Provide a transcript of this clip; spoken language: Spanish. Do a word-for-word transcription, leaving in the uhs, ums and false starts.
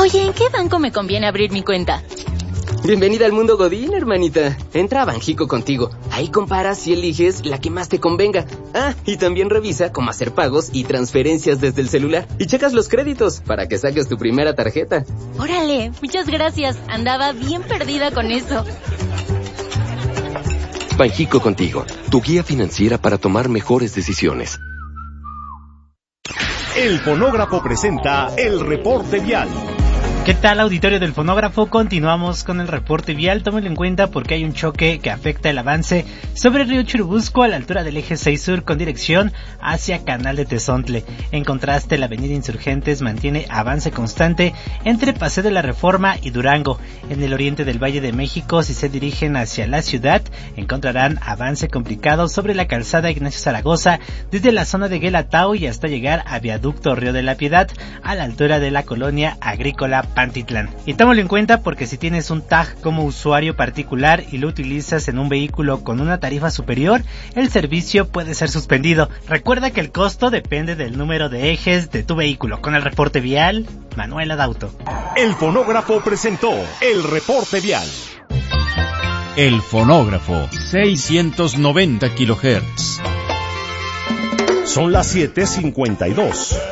Oye, ¿en qué banco me conviene abrir mi cuenta? Bienvenida al mundo Godín, hermanita. Entra a Banjico Contigo. Ahí comparas y eliges la que más te convenga. Ah, y también revisa cómo hacer pagos y transferencias desde el celular. Y checas los créditos para que saques tu primera tarjeta. Órale, muchas gracias. Andaba bien perdida con eso. Banjico Contigo, tu guía financiera para tomar mejores decisiones. El Fonógrafo presenta el reporte vial. ¿Qué tal, auditorio del Fonógrafo? Continuamos con el reporte vial. Tómenlo en cuenta porque hay un choque que afecta el avance sobre el río Churubusco a la altura del eje seis sur con dirección hacia Canal de Tezontle. En contraste, la avenida Insurgentes mantiene avance constante entre Paseo de la Reforma y Durango. En el oriente del Valle de México, si se dirigen hacia la ciudad, encontrarán avance complicado sobre la calzada Ignacio Zaragoza desde la zona de Guelatao y hasta llegar a Viaducto Río de la Piedad a la altura de la colonia agrícola Pantitlán. Y tómalo en cuenta porque si tienes un tag como usuario particular y lo utilizas en un vehículo con una tarifa superior, el servicio puede ser suspendido. Recuerda que el costo depende del número de ejes de tu vehículo. Con el reporte vial, Manuel Adauto. El Fonógrafo presentó el reporte vial. El Fonógrafo, seiscientos noventa kilohertz. Son las siete cincuenta y dos.